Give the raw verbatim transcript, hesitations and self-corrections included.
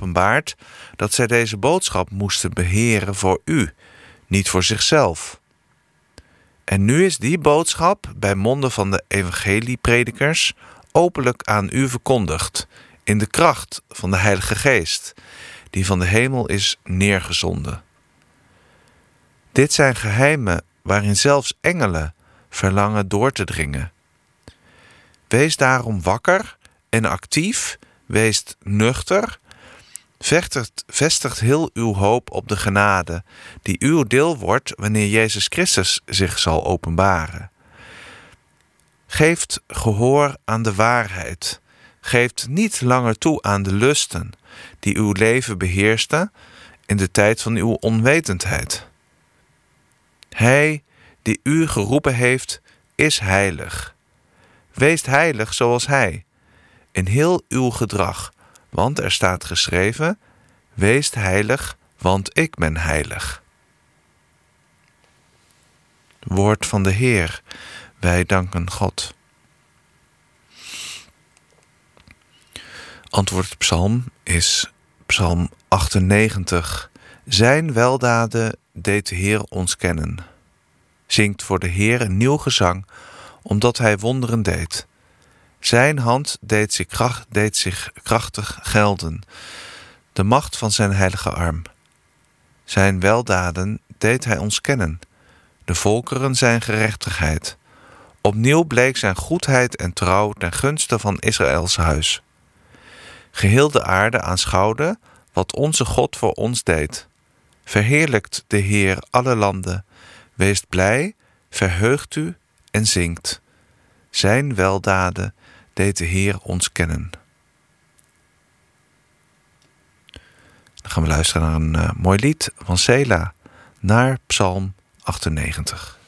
geopenbaard dat zij deze boodschap moesten beheren voor u, niet voor zichzelf. En nu is die boodschap bij monden van de evangeliepredikers openlijk aan u verkondigd, in de kracht van de Heilige Geest, die van de hemel is neergezonden. Dit zijn geheimen waarin zelfs engelen verlangen door te dringen. Wees daarom wakker en actief, wees nuchter, vestigt, vestigt heel uw hoop op de genade die uw deel wordt wanneer Jezus Christus zich zal openbaren. Geeft gehoor aan de waarheid. Geeft niet langer toe aan de lusten die uw leven beheersten in de tijd van uw onwetendheid. Hij die u geroepen heeft, is heilig. Wees heilig zoals hij, in heel uw gedrag, want er staat geschreven: wees heilig, want ik ben heilig. Woord van de Heer, wij danken God. Antwoordpsalm is psalm achtennegentig. Zijn weldaden deed de Heer ons kennen. Zingt voor de Heer een nieuw gezang, omdat hij wonderen deed. Zijn hand deed zich, kracht, deed zich krachtig gelden, de macht van zijn heilige arm. Zijn weldaden deed hij ons kennen, de volkeren zijn gerechtigheid. Opnieuw bleek zijn goedheid en trouw ten gunste van Israëls huis. Geheel de aarde aanschouwde wat onze God voor ons deed. Verheerlijkt de Heer alle landen, weest blij, verheugt u en zingt. Zijn weldaden deed de Heer ons kennen. Dan gaan we luisteren naar een uh, mooi lied van Sela, naar psalm achtennegentig.